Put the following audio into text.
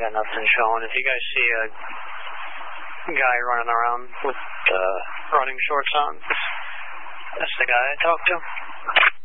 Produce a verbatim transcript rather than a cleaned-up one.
got nothing showing. If you guys see a guy running around with uh, running shorts on, that's the guy I talked to.